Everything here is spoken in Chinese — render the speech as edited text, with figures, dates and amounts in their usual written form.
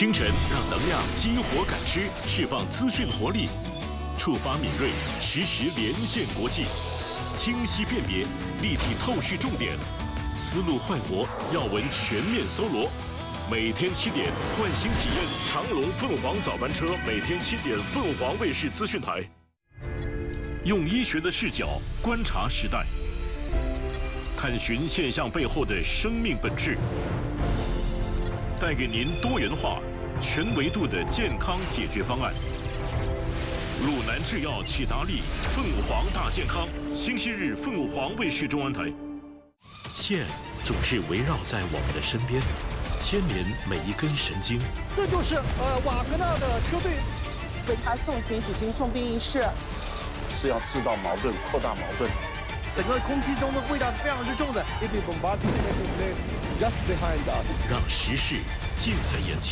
清晨让能量激活感知，释放资讯活力，触发敏锐，实时连线国际，清晰辨别，立体透视重点，思路焕活，要闻全面搜罗。每天7点，换新体验长荣凤凰早班车，每天7点，凤凰卫视资讯台。用医学的视角观察时代，探寻现象背后的生命本质，带给您多元化、全维度的健康解决方案。鲁南制药启达利凤凰大健康，星期日凤凰卫视中文台。线总是围绕在我们的身边，牵连每一根神经。 这就是瓦格纳的车队为他送行举行送殡仪式， 是要制造矛盾、扩大矛盾。 整个空气中的味道是非常之重的。If you bombard just behind us， 让时事近在眼前。